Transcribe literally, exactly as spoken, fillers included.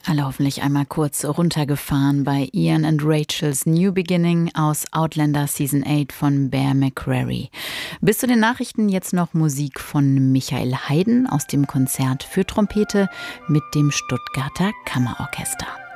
Alle hoffentlich einmal kurz runtergefahren bei Ian and Rachels New Beginning aus Outlander Season acht von Bear McCreary. Bis zu den Nachrichten jetzt noch Musik von Michael Haydn aus dem Konzert für Trompete mit dem Stuttgarter Kammerorchester.